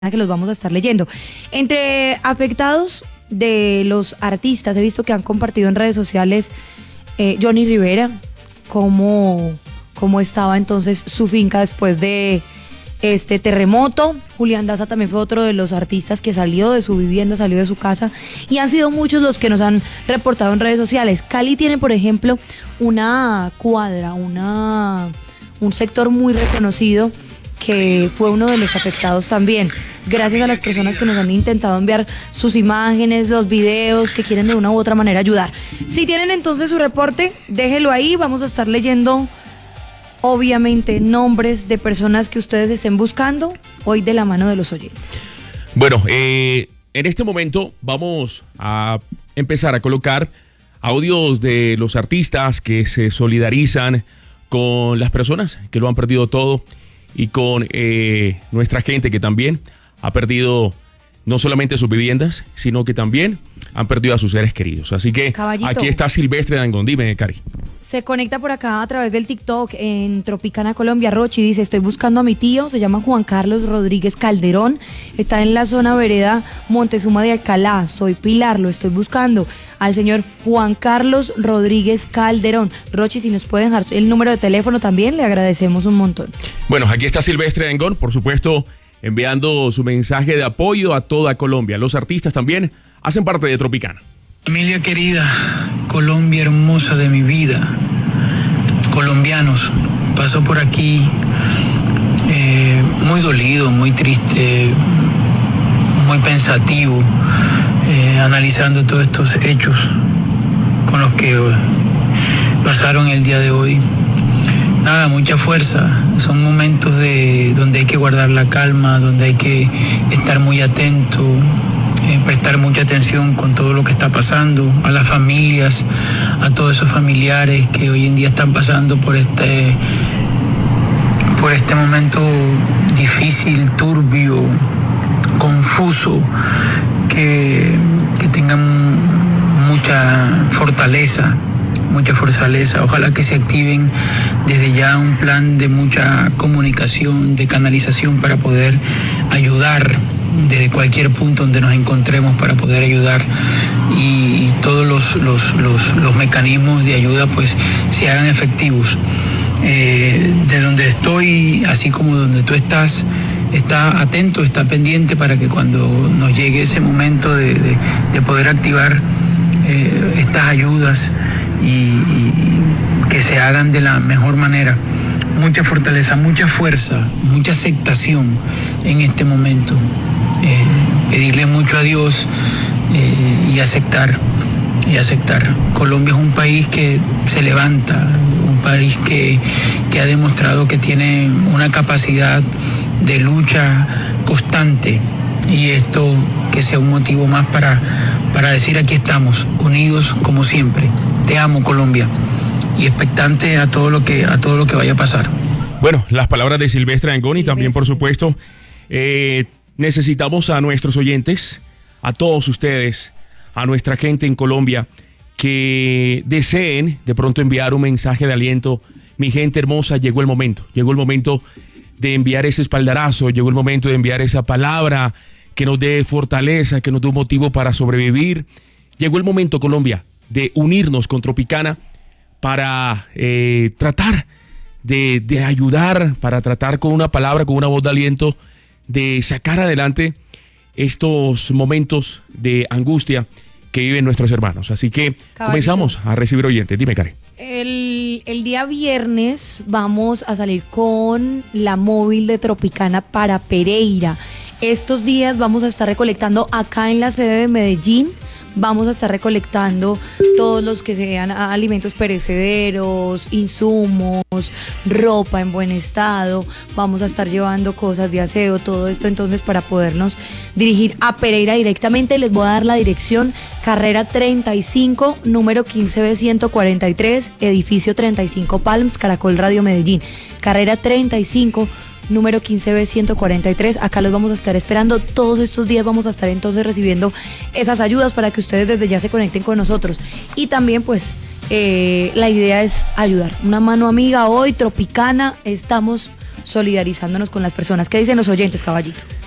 que los vamos a estar leyendo. Entre afectados de los artistas, he visto que han compartido en redes sociales Johnny Rivera, cómo estaba entonces su finca después de este terremoto. Julián Daza también fue otro de los artistas que salió de su vivienda, salió de su casa, y han sido muchos los que nos han reportado en redes sociales. Cali tiene, por ejemplo, una cuadra, un sector muy reconocido que fue uno de los afectados también, gracias a las personas que nos han intentado enviar sus imágenes, los videos, que quieren de una u otra manera ayudar. Si tienen entonces su reporte, déjelo ahí, vamos a estar leyendo obviamente nombres de personas que ustedes estén buscando hoy de la mano de los oyentes. Bueno, en este momento vamos a empezar a colocar audios de los artistas que se solidarizan con las personas que lo han perdido todo y con nuestra gente que también ha perdido no solamente sus viviendas, sino que también han perdido a sus seres queridos. Así que Caballito, aquí está Silvestre Dangond. Dime, Cari. Se conecta por acá a través del TikTok en Tropicana, Colombia. Rochi dice: estoy buscando a mi tío, se llama Juan Carlos Rodríguez Calderón, está en la zona vereda Montezuma de Alcalá. Soy Pilar, lo estoy buscando al señor Juan Carlos Rodríguez Calderón. Rochi, si nos puede dejar el número de teléfono también, le agradecemos un montón. Bueno, aquí está Silvestre Dangond, por supuesto, enviando su mensaje de apoyo a toda Colombia. Los artistas también hacen parte de Tropicana. Familia querida, Colombia hermosa de mi vida, colombianos, paso por aquí muy dolido, muy triste, muy pensativo, analizando todos estos hechos con los que pasaron el día de hoy. Nada, mucha fuerza. Son momentos donde hay que guardar la calma, donde hay que estar muy atento, prestar mucha atención con todo lo que está pasando, a las familias, a todos esos familiares que hoy en día están pasando por este momento difícil, turbio, confuso, que tengan mucha fortaleza. Ojalá que se activen desde ya un plan de mucha comunicación, de canalización para poder ayudar desde cualquier punto donde nos encontremos, para poder ayudar, y todos los mecanismos de ayuda pues se hagan efectivos. De donde estoy, así como donde tú estás, está atento, está pendiente para que cuando nos llegue ese momento de poder activar estas ayudas y que se hagan de la mejor manera. Mucha fortaleza, mucha fuerza, mucha aceptación en este momento. Pedirle mucho a Dios y aceptar. Colombia es un país que se levanta, un país que ha demostrado que tiene una capacidad de lucha constante, y esto que sea un motivo más para decir: aquí estamos, unidos como siempre. Te amo, Colombia, y expectante a todo lo que vaya a pasar. Bueno, las palabras de Silvestre Dangond, y también, por supuesto, necesitamos a nuestros oyentes, a todos ustedes, a nuestra gente en Colombia, que deseen de pronto enviar un mensaje de aliento. Mi gente hermosa, llegó el momento de enviar ese espaldarazo, llegó el momento de enviar esa palabra que nos dé fortaleza, que nos dé un motivo para sobrevivir. Llegó el momento, Colombia, de unirnos con Tropicana para tratar de ayudar, para tratar con una palabra, con una voz de aliento, de sacar adelante estos momentos de angustia que viven nuestros hermanos. Así que Caballito, comenzamos a recibir oyentes. Dime, Karen. El día viernes vamos a salir con la móvil de Tropicana para Pereira. Estos días vamos a estar recolectando acá en la sede de Medellín. Vamos a estar recolectando todos los que sean alimentos perecederos, insumos, ropa en buen estado. Vamos a estar llevando cosas de aseo, todo esto entonces para podernos dirigir a Pereira directamente. Les voy a dar la dirección: carrera 35, número 15B143, edificio 35 Palms, Caracol Radio Medellín. Carrera 35, número 15B143, acá los vamos a estar esperando. Todos estos días vamos a estar entonces recibiendo esas ayudas para que ustedes desde ya se conecten con nosotros. Y también pues la idea es ayudar, una mano amiga hoy, Tropicana, estamos solidarizándonos con las personas. ¿Qué dicen los oyentes, Caballito?